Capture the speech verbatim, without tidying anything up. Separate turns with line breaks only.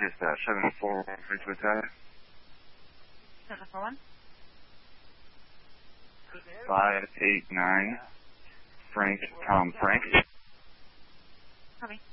Just uh, seven four one Fridgewood Drive.
seven four one?
five eight nine Frank Tom Frank.
Copy.